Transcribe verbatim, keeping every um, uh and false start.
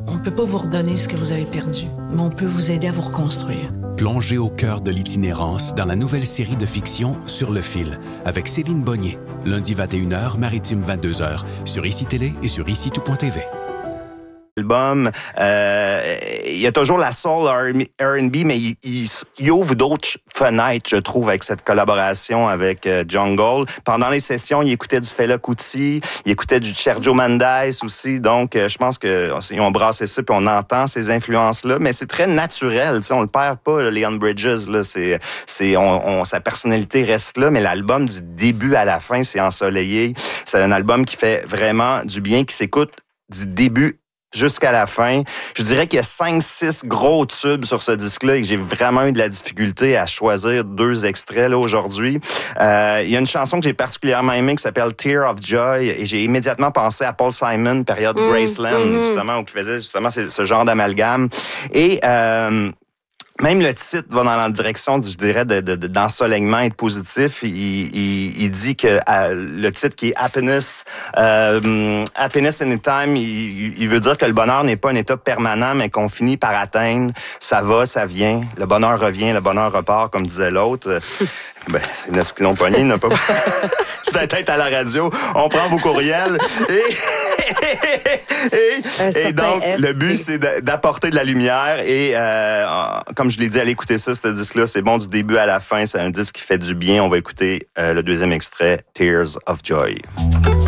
On ne peut pas vous redonner ce que vous avez perdu, mais on peut vous aider à vous reconstruire. Plongez au cœur de l'itinérance dans la nouvelle série de fiction Sur le fil avec Céline Bonnier. Lundi vingt et une heures, Maritime vingt-deux heures, sur I C I Télé et sur ici tout point t v. Album, euh, il y a toujours la soul R and B, mais il, il, il ouvre d'autres fenêtres, je trouve, avec cette collaboration avec euh, Jungle. Pendant les sessions, il écoutait du Fela Kuti, il écoutait du Sergio Mendes aussi, donc euh, je pense qu'ils ont brassé ça, puis on entend ces influences-là, mais c'est très naturel, tu sais, on le perd pas, Leon Bridges, là, c'est, c'est, on, on, sa personnalité reste là, mais l'album du début à la fin, c'est ensoleillé. C'est un album qui fait vraiment du bien, qui s'écoute du début jusqu'à la fin. Je dirais qu'il y a cinq six gros tubes sur ce disque-là et que j'ai vraiment eu de la difficulté à choisir deux extraits là aujourd'hui. Euh, il y a une chanson que j'ai particulièrement aimée qui s'appelle Tear of Joy et j'ai immédiatement pensé à Paul Simon, période mmh, Graceland, mmh. justement, où il faisait justement ce genre d'amalgame. Et euh, même le titre va dans la direction, je dirais, de, de, de, d'ensoleillement et de positif. Il, il, il dit que euh, le titre qui est Happiness, euh, Happiness Anytime, il, il veut dire que le bonheur n'est pas un état permanent, mais qu'on finit par atteindre. Ça va, ça vient. Le bonheur revient, le bonheur repart, comme disait l'autre. Ben, c'est notre pilon pogné, il n'a pas peut-être être à la radio. On prend vos courriels et, et, et donc S. le but c'est d'apporter de la lumière et euh, comme je l'ai dit, allez écouter ça, ce disque-là, c'est bon du début à la fin, c'est un disque qui fait du bien. On va écouter euh, le deuxième extrait, Tears of Joy.